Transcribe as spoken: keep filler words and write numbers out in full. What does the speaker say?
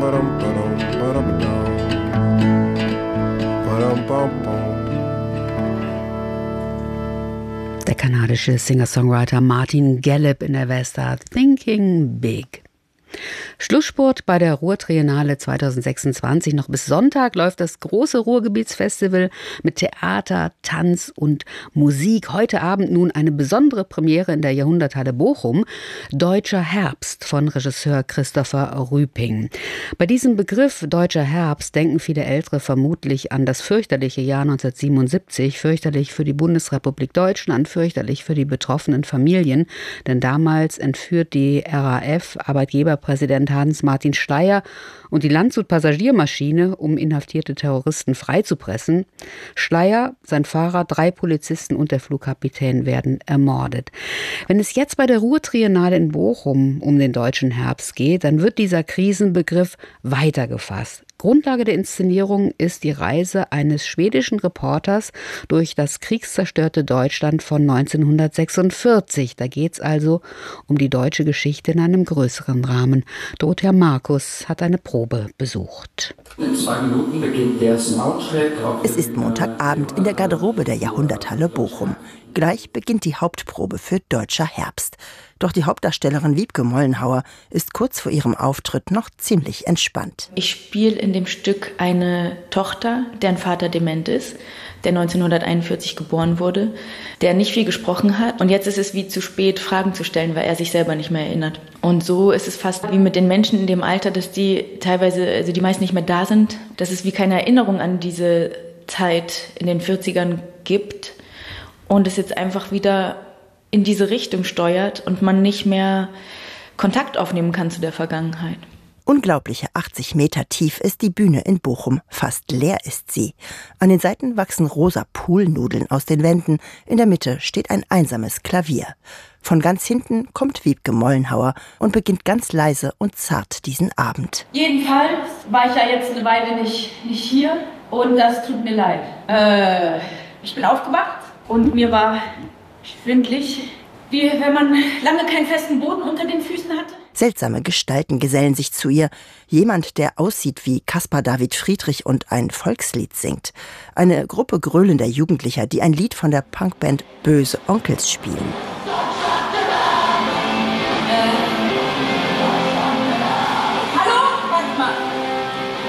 Der kanadische Singer-Songwriter Martin Gallup in der Westart Thinking Big. Schlussspurt bei der Ruhr-Triennale zweitausendsechsundzwanzig. Noch bis Sonntag läuft das große Ruhrgebietsfestival mit Theater, Tanz und Musik. Heute Abend nun eine besondere Premiere in der Jahrhunderthalle Bochum. Deutscher Herbst von Regisseur Christopher Rüping. Bei diesem Begriff Deutscher Herbst denken viele Ältere vermutlich an das fürchterliche Jahr neunzehnhundertsiebenundsiebzig. Fürchterlich für die Bundesrepublik Deutschland, fürchterlich für die betroffenen Familien. Denn damals entführt die R A F Arbeitgeberpräsident Hans-Martin Schleyer und die Landshut-Passagiermaschine, um inhaftierte Terroristen freizupressen. Schleyer, sein Fahrer, drei Polizisten und der Flugkapitän werden ermordet. Wenn es jetzt bei der Ruhr-Triennale in Bochum um den Deutschen Herbst geht, dann wird dieser Krisenbegriff weitergefasst. Grundlage der Inszenierung ist die Reise eines schwedischen Reporters durch das kriegszerstörte Deutschland von neunzehnhundertsechsundvierzig. Da geht es also um die deutsche Geschichte in einem größeren Rahmen. Dorothea Markus hat eine Probe besucht. In zwei Minuten beginnt der Soundtrack. Es ist Montagabend in der Garderobe der Jahrhunderthalle Bochum. Gleich beginnt die Hauptprobe für Deutscher Herbst. Doch die Hauptdarstellerin Wiebke Mollenhauer ist kurz vor ihrem Auftritt noch ziemlich entspannt. Ich spiele in dem Stück eine Tochter, deren Vater dement ist, der neunzehnhunderteinundvierzig geboren wurde, der nicht viel gesprochen hat. Und jetzt ist es wie zu spät, Fragen zu stellen, weil er sich selber nicht mehr erinnert. Und so ist es fast wie mit den Menschen in dem Alter, dass die teilweise, also die meisten nicht mehr da sind, dass es wie keine Erinnerung an diese Zeit in den vierzigern gibt und es jetzt einfach wieder in diese Richtung steuert und man nicht mehr Kontakt aufnehmen kann zu der Vergangenheit. Unglaubliche achtzig Meter tief ist die Bühne in Bochum. Fast leer ist sie. An den Seiten wachsen rosa Poolnudeln aus den Wänden. In der Mitte steht ein einsames Klavier. Von ganz hinten kommt Wiebke Mollenhauer und beginnt ganz leise und zart diesen Abend. Jedenfalls war ich ja jetzt eine Weile nicht, nicht hier und das tut mir leid. Äh, ich bin aufgewacht und mir war schwindlig, wie wenn man lange keinen festen Boden unter den Füßen hatte. Seltsame Gestalten gesellen sich zu ihr. Jemand, der aussieht wie Caspar David Friedrich und ein Volkslied singt. Eine Gruppe gröhlender Jugendlicher, die ein Lied von der Punkband Böse Onkels spielen.